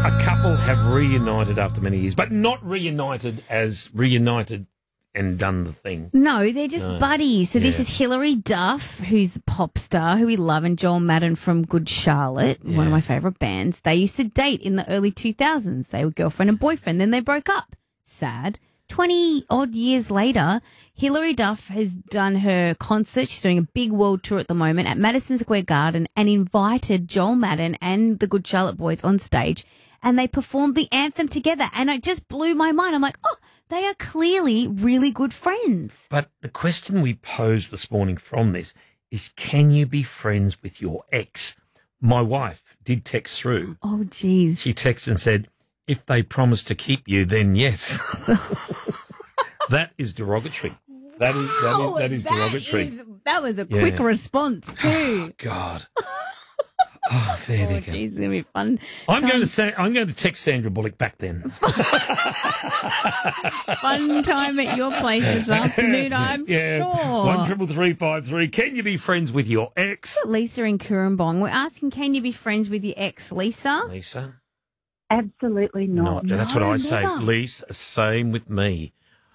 A couple have reunited after many years, but not reunited as reunited and done the thing. No, they're just buddies. So this Yeah. is Hilary Duff, who's a pop star who we love, and Joel Madden from Good Charlotte, one of my favourite bands. They used to date in the early 2000s. They were girlfriend and boyfriend. Then they broke up. Sad. 20-odd years later, Hilary Duff has done her concert. She's doing a big world tour at the moment at Madison Square Garden and invited Joel Madden and the Good Charlotte Boys on stage, and they performed the anthem together, and it just blew my mind. I'm like, oh, they are clearly really good friends. But the question we posed this morning from this is, can you be friends with your ex? My wife did text through. Oh, geez. She texted and said, if they promise to keep you, then yes. That is derogatory. That is derogatory. That was a quick response too. God. Oh, fair dinkum. Geez, it's going to be fun. I'm going to text Sandra Bullock back then. Fun time at your place this afternoon, I'm sure. 133353. Can you be friends with your ex? Lisa in Currumbong. We're asking, can you be friends with your ex, Lisa? Lisa? Absolutely not. That's what I say. never. Lisa, same with me.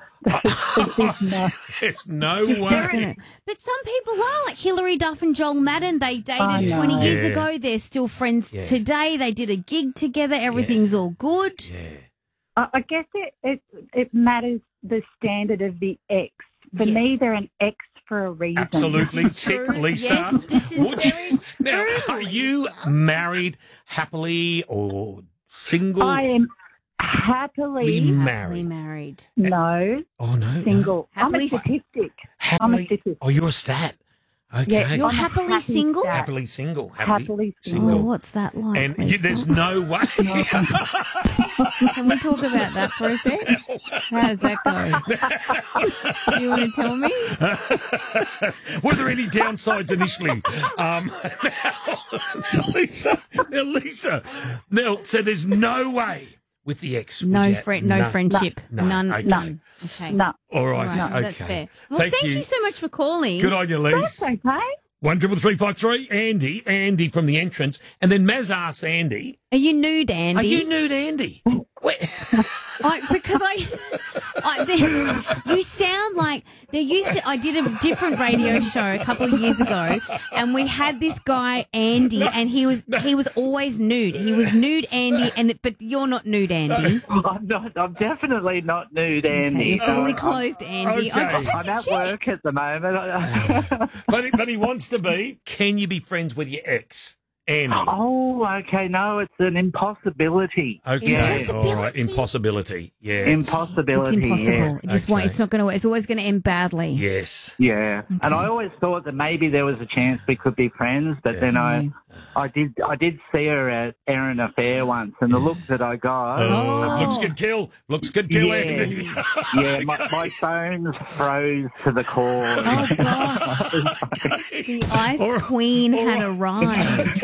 There's no Just way. But some people are, like Hilary Duff and Joel Madden. They dated 20 years ago. They're still friends today. They did a gig together. Everything's all good. Yeah. I guess it matters the standard of the ex. For me, they're an ex for a reason. Absolutely. This is Tick, true. Lisa. Yes, this is very Now, true, are you married happily or single? I am happily married. No. Oh, no. Single. Happily- I'm a statistic. Happily, I'm a statistic. Oh, you're a stat. Okay. Yeah, You're I'm a happily happy single? stat. Happily single. Happily Oh, single. what's that like? And Lisa? there's no way. Can we talk about that for a sec? How's that go? Do you want to tell me? Were there any downsides initially? Lisa. Now, so there's no way with the ex. would No you- friendship. None. None. Okay. None. Okay. No. All right. All right, Okay. that's fair. Well, thank you so much for calling. Good on you, Lise. That's okay. 133353. Andy from the entrance, and then Maz asks Andy, Are you nude, Andy? "Are you nude, Andy?" Because you sound like there used to. I did a different radio show a couple of years ago, and we had this guy Andy, and he was always nude. He was nude, Andy, but you're not nude, Andy. I'm not. I'm definitely not nude, Andy. Okay, fully clothed, Andy. Okay. I just had I'm to at check. work at the moment. But he wants to be. Can you be friends with your ex, Andy? Oh, okay. No, it's an impossibility. Okay, Impossibility? all right. Impossibility. Yeah. It's Impossibility. impossible. Yeah. It just won't. Okay. It's not going to. It's always going to end badly. Yes. Yeah. And I always thought that maybe there was a chance we could be friends, but then I did see her at Erin Affair once, and the look that I got. Oh, looks good, kill. Looks good, kill, Yeah. Andy. Yeah, my bones froze to the core. Oh gosh, the Ice Queen had arrived.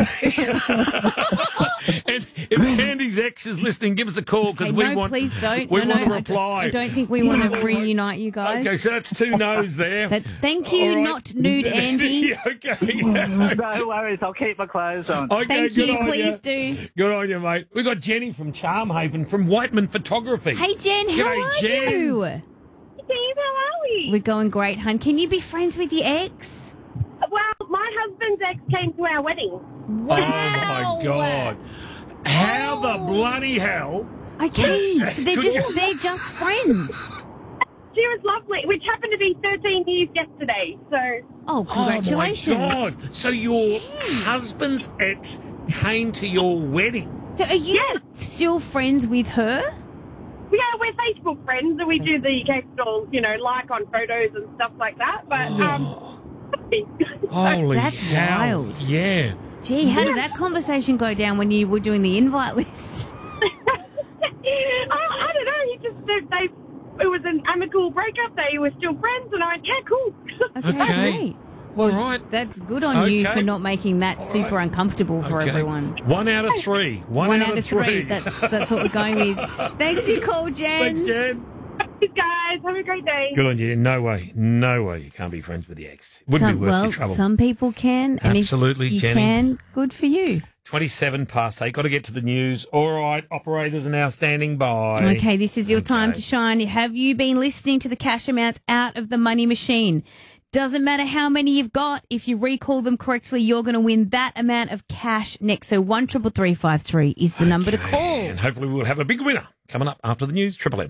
And if Andy's ex is listening, give us a call because Hey, please don't. We No, want to no, reply. I don't think we want to reunite you guys. Okay, so that's 2 no's there. Thank you, All right. not nude, Andy. Yeah, okay. No worries, I'll keep my clothes on. Okay, Thank good you, on please you. do. Good on you, mate. We've got Jenny from Charmhaven from Whiteman Photography. Hey, Jen, how G'day, are Jen. you? Steve, how are we? We're going great, hun. Can you be friends with your ex? Well, my husband's ex came to our wedding. Wow. Oh, my God. How the bloody hell? Okay, so they're just friends. She was lovely, which happened to be 13 years yesterday. So, Oh, congratulations. Oh, my God. So your husband's ex came to your wedding? So are you still friends with her? yeah, we're Facebook friends and we do the occasional, like on photos and stuff like that. But, Holy That's hell. wild. Yeah. Gee, how did that conversation go down when you were doing the invite list? I don't know. He just it was an amicable breakup. They were still friends, and I went, yeah, cool. Okay. Great. All right. That's good on you Okay. for not making that super uncomfortable for Okay. everyone. 1 out of 3. One out of 3. That's what we're going with. Thanks for your call, Jen. Thanks, Jen. Thanks, guys. Have a great day. Good on you. No way you can't be friends with the ex. It wouldn't be worth your trouble. Some people can. And Absolutely, if you Jenny. can, good for you. 27 past 8. Got to get to the news. All right, operators are now standing by. Okay, this is your time to shine. Have you been listening to the cash amounts out of the money machine? Doesn't matter how many you've got. If you recall them correctly, you're going to win that amount of cash next. So 133353 is the number to call. And hopefully we'll have a big winner coming up after the news. Triple M.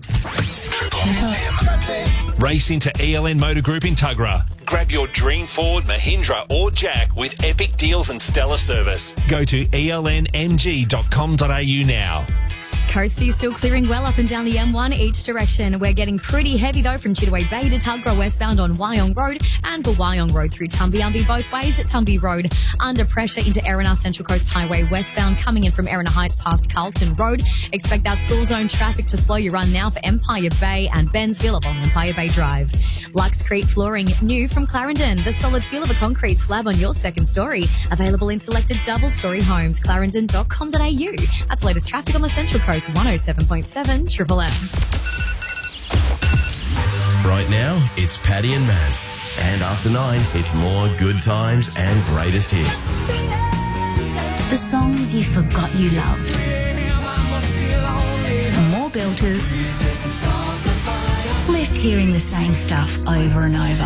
Race into ELN Motor Group in Tuggerah. Grab your dream Ford, Mahindra or Jack with epic deals and stellar service. Go to elnmg.com.au now. Coastie still clearing well up and down the M1 each direction. We're getting pretty heavy though from Chitaway Bay to Tuggerah westbound on Wyong Road and for Wyong Road through Tumby both ways at Tumby Road. Under pressure into Erina Central Coast Highway westbound coming in from Erina Heights past Carlton Road. Expect that school zone traffic to slow your run now for Empire Bay and Bensville along Empire Bay Drive. Luxcrete flooring new from Clarendon. The solid feel of a concrete slab on your second story. Available in selected double-storey homes. Clarendon.com.au. That's latest traffic on the Central Coast. 107.7 Triple M. Right now, it's Paddy and Maz. And after 9, it's more good times and greatest hits. The songs you forgot you loved. More belters. Less hearing the same stuff over and over.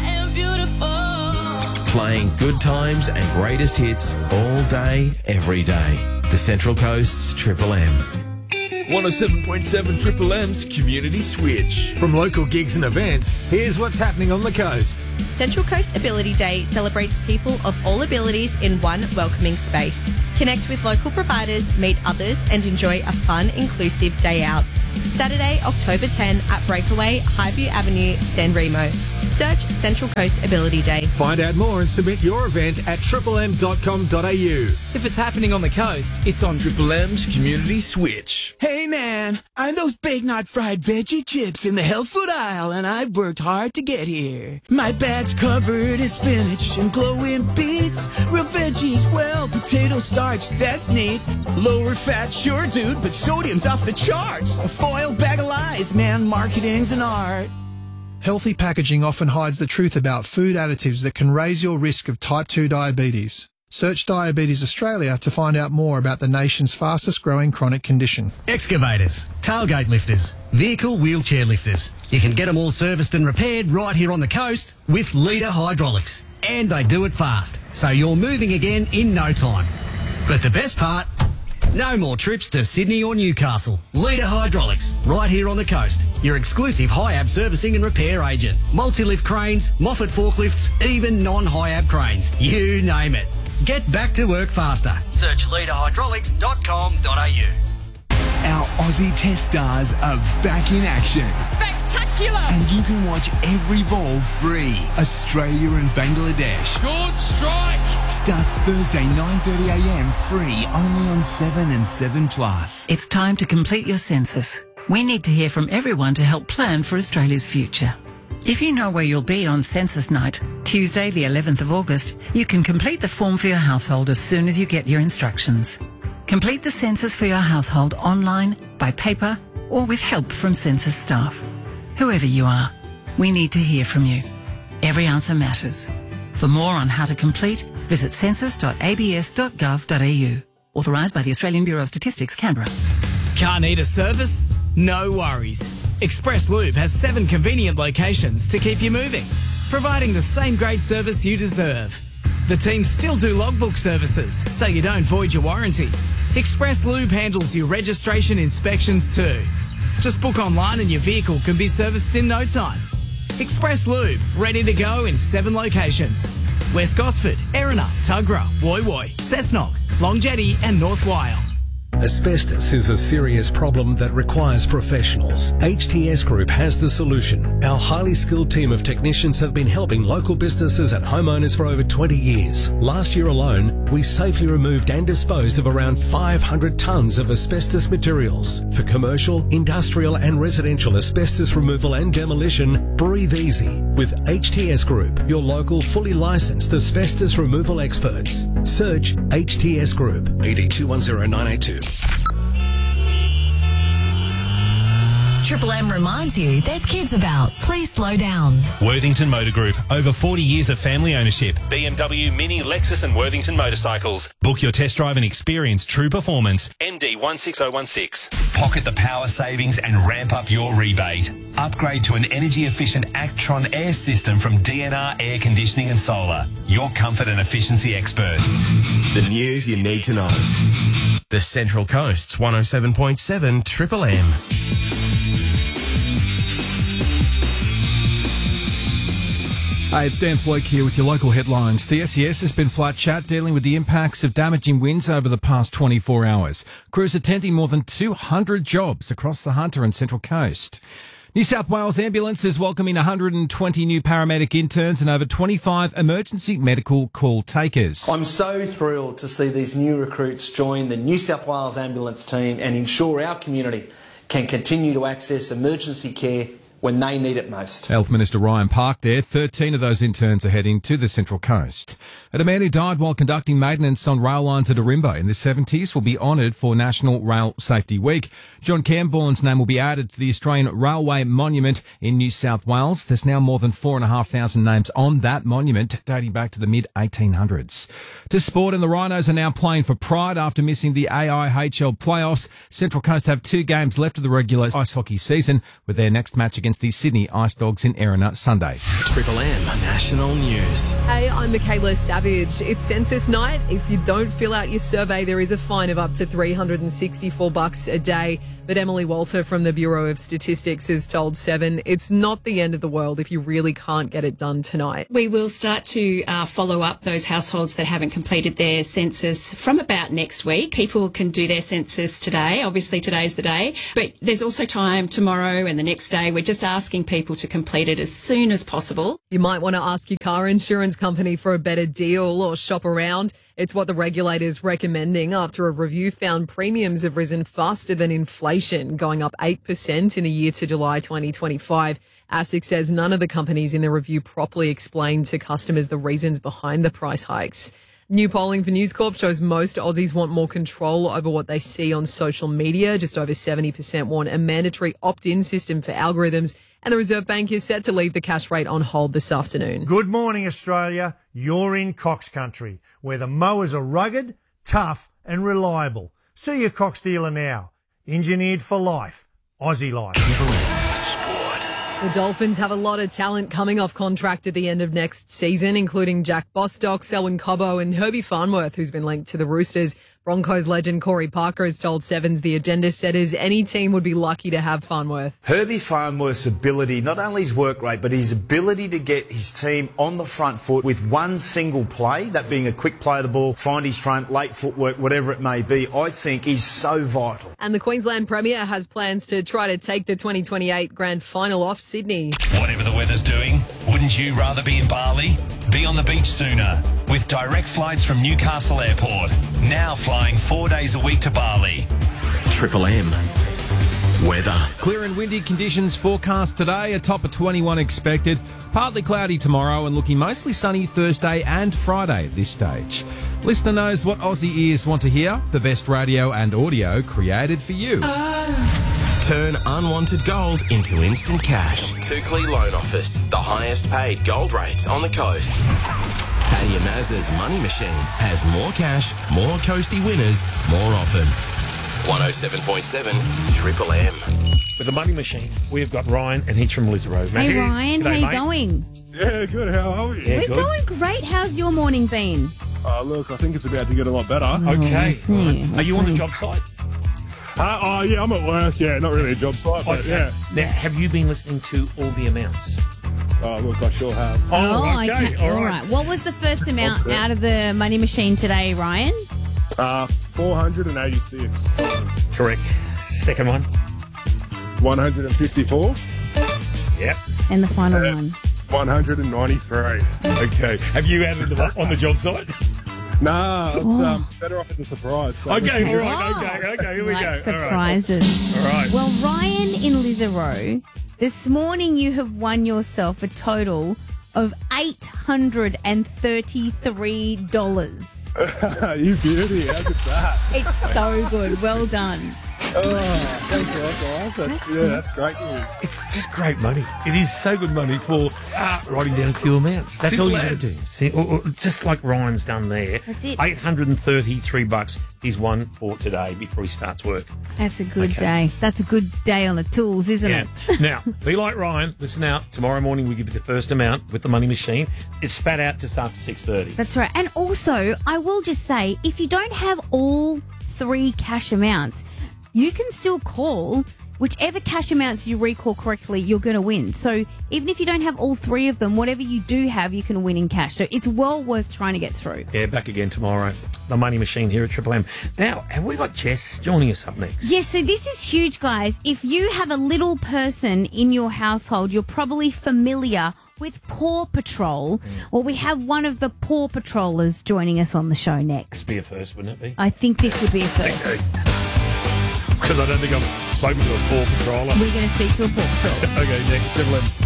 Playing good times and greatest hits all day, every day. The Central Coast's Triple M. 107.7 Triple M's Community Switch. From local gigs and events, here's what's happening on the coast. Central Coast Ability Day celebrates people of all abilities in one welcoming space. Connect with local providers, meet others and enjoy a fun, inclusive day out. Saturday, October 10 at Breakaway, Highview Avenue, San Remo. Search Central Coast Ability Day. Find out more and submit your event at triplem.com.au. If it's happening on the coast, it's on Triple M's Community Switch. Hey man, I'm those baked not fried veggie chips in the health food aisle and I've worked hard to get here. My bag's covered in spinach and glowing beets. Real veggies, well, potato starch, that's neat. Lower fat, sure dude, but sodium's off the charts. A foil bag of lies, man, marketing's an art. Healthy packaging often hides the truth about food additives that can raise your risk of type 2 diabetes. Search Diabetes Australia to find out more about the nation's fastest growing chronic condition. Excavators, tailgate lifters, vehicle wheelchair lifters. You can get them all serviced and repaired right here on the coast with Leader Hydraulics. And they do it fast, so you're moving again in no time. But the best part, no more trips to Sydney or Newcastle. Leader Hydraulics, right here on the coast. Your exclusive HIAB servicing and repair agent. Multi-lift cranes, Moffat forklifts, even non-HIAB cranes. You name it. Get back to work faster. Search leaderhydraulics.com.au. Our Aussie Test stars are back in action. Spectacular! And you can watch every ball free. Australia and Bangladesh. Good strike! Starts Thursday 9:30am free only on 7 and 7+. It's time to complete your census. We need to hear from everyone to help plan for Australia's future. If you know where you'll be on census night, Tuesday the 11th of August, you can complete the form for your household as soon as you get your instructions. Complete the census for your household online, by paper, or with help from census staff. Whoever you are, we need to hear from you. Every answer matters. For more on how to complete, visit census.abs.gov.au. Authorised by the Australian Bureau of Statistics, Canberra. Car need a service? No worries. Express Lube has 7 convenient locations to keep you moving, providing the same great service you deserve. The team still do logbook services, so you don't void your warranty. Express Lube handles your registration inspections too. Just book online and your vehicle can be serviced in no time. Express Lube, ready to go in 7 locations. West Gosford, Erina, Tuggerah, Woy Woy, Cessnock, Long Jetty and North Wyong. Asbestos is a serious problem that requires professionals. HTS Group has the solution. Our highly skilled team of technicians have been helping local businesses and homeowners for over 20 years. Last year alone, we safely removed and disposed of around 500 tonnes of asbestos materials. For commercial, industrial and residential asbestos removal and demolition, breathe easy with HTS Group, your local fully licensed asbestos removal experts. Search HTS Group, 8210 982. Triple M reminds you there's kids about. Please slow down. Worthington Motor Group. Over 40 years of family ownership. BMW, Mini, Lexus and Worthington Motorcycles. Book your test drive and experience true performance. MD 16016. Pocket the power savings and ramp up your rebate. Upgrade to an energy-efficient Actron air system from DNR Air Conditioning and Solar. Your comfort and efficiency experts. The news you need to know. The Central Coast's 107.7 Triple M. Hey, it's Dan Floak here with your local headlines. The SES has been flat chat dealing with the impacts of damaging winds over the past 24 hours. Crews attending more than 200 jobs across the Hunter and Central Coast. New South Wales Ambulance is welcoming 120 new paramedic interns and over 25 emergency medical call takers. I'm so thrilled to see these new recruits join the New South Wales Ambulance team and ensure our community can continue to access emergency care when they need it most. Health Minister Ryan Park there. 13 of those interns are heading to the Central Coast. And a man who died while conducting maintenance on rail lines at Ourimbah in the 70s will be honoured for National Rail Safety Week. John Camborne's name will be added to the Australian Railway Monument in New South Wales. There's now more than 4,500 names on that monument, dating back to the mid-1800s. To sport, and the Rhinos are now playing for pride after missing the AIHL playoffs. Central Coast have 2 games left of the regular ice hockey season, with their next match against the Sydney Ice Dogs in Erina Sunday. Triple M National News. Hey, I'm Michaela Savage. It's census night. If you don't fill out your survey, there is a fine of up to $364 a day. But Emily Walter from the Bureau of Statistics has told Seven it's not the end of the world if you really can't get it done tonight. We will start to follow up those households that haven't completed their census from about next week. People can do their census today. Obviously, today's the day. But there's also time tomorrow and the next day. We're just asking people to complete it as soon as possible. You might want to ask your car insurance company for a better deal or shop around. It's what the regulator's recommending after a review found premiums have risen faster than inflation, going up 8% in the year to July 2025. ASIC says none of the companies in the review properly explained to customers the reasons behind the price hikes. New polling for News Corp shows most Aussies want more control over what they see on social media. Just over 70% want a mandatory opt-in system for algorithms. And the Reserve Bank is set to leave the cash rate on hold this afternoon. Good morning, Australia. You're in Cox Country, where the mowers are rugged, tough and reliable. See your Cox dealer now. Engineered for life. Aussie life. The Dolphins have a lot of talent coming off contract at the end of next season, including Jack Bostock, Selwyn Cobbo and Herbie Farnworth, who's been linked to the Roosters. Broncos legend Corey Parker has told Sevens the agenda setters any team would be lucky to have Farnworth. Herbie Farnworth's ability, not only his work rate, but his ability to get his team on the front foot with one single play, that being a quick play of the ball, find his front, late footwork, whatever it may be, I think is so vital. And the Queensland Premier has plans to try to take the 2028 Grand Final off Sydney. Whatever the weather's doing, wouldn't you rather be in Bali? Be on the beach sooner with direct flights from Newcastle Airport. Now flying 4 days a week to Bali. Triple M weather. Clear and windy conditions forecast today. A top of 21 expected. Partly cloudy tomorrow and looking mostly sunny Thursday and Friday at this stage. Listener knows what Aussie ears want to hear. The best radio and audio created for you. Turn unwanted gold into instant cash. Tukli Loan Office, the highest paid gold rates on the coast. Paddy Mazza's Money Machine has more cash, more coasty winners, more often. 107.7 Triple M. With the Money Machine, we've got Ryan, and he's from Lisaro. Hey Ryan, G'day, how you mate. going? Yeah, good. How are you? Yeah, We're good. going great. How's your morning been? Look, I think it's about to get a lot better. Okay. Right. Are you on the job site? Yeah, I'm at work. Yeah, not really a job site, but yeah. Now, have you been listening to all the amounts? Look, I sure have. Okay. All right. What was the first amount out of the Money Machine today, Ryan? 486. Correct. Second one? 154. Yep. And the final one? 193. Okay. Have you added them up on the job site? Nah, it's better off as a surprise. So Okay, all right. Okay, here we go. Surprises. All right. Well, Ryan in Lisaro, this morning you have won yourself a total of $833. You beauty. How good that? It's so good. Well done. Thanks a lot, guys. That's great news. It's just great money. It is so good money for writing down a few amounts. That's all you got to do. See, or just like Ryan's done there. That's it. $833 is one for today before he starts work. That's a good day. That's a good day on the tools, isn't it? Now, be like Ryan. Listen out. Tomorrow morning we give you the first amount with the money machine. It's spat out just after 6:30. That's right. And also, I will just say, if you don't have all 3 cash amounts, you can still call. Whichever cash amounts you recall correctly, you're going to win. So even if you don't have all 3 of them, whatever you do have, you can win in cash. So it's well worth trying to get through. Yeah, back again tomorrow. The money machine here at Triple M. Now, have we got Jess joining us up next? Yes, so this is huge, guys. If you have a little person in your household, you're probably familiar with Paw Patrol. Well, we have one of the Paw Patrollers joining us on the show next. This would be a first, wouldn't it be? I think this would be a first. Because I don't think I've spoken to a Paw Patroller. We're going to speak to a Paw Patroller. Okay, next, Triple M.